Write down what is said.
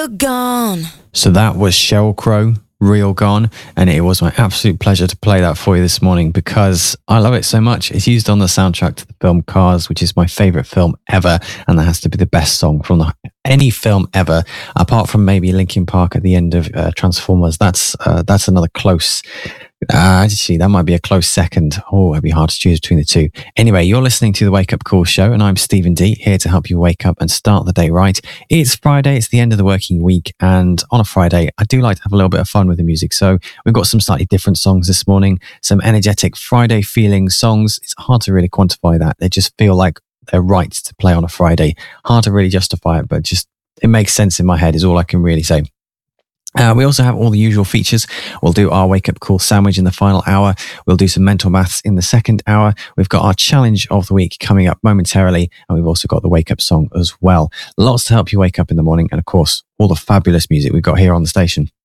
Real Gone. So that was Sheryl Crow, Real Gone, and it was my absolute pleasure to play that for you this morning because I love it so much. It's used on the soundtrack to the film Cars, which is my favourite film ever, and that has to be the best song from any film ever, apart from maybe Linkin Park at the end of Transformers. That's another close. Actually, that might be a close second. Oh, it'd be hard to choose between the two. Anyway, you're listening to the Wake Up Call show, and I'm Stephen D, here to help you wake up and start the day right. It's Friday, it's the end of the working week, and on a Friday, I do like to have a little bit of fun with the music. So we've got some slightly different songs this morning, some energetic Friday feeling songs. It's hard to really quantify that. They just feel like they're right to play on a Friday. Hard to really justify it, but just it makes sense in my head is all I can really say. We also have all the usual features. We'll do our wake-up call sandwich in the final hour. We'll do some mental maths in the second hour. We've got our challenge of the week coming up momentarily, and we've also got the wake-up song as well. Lots to help you wake up in the morning, and of course, all the fabulous music we've got here on the station.